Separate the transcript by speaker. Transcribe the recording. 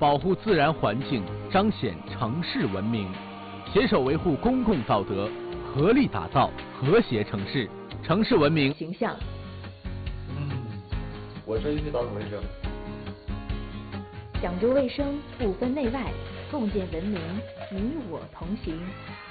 Speaker 1: 保护自然环境，彰显城市文明，携手维护公共道德，合力打造和谐城市。城市文明
Speaker 2: 形象。
Speaker 3: 我这一去打扫卫生。
Speaker 2: 讲究卫生，不分内外，共建文明，你我同行。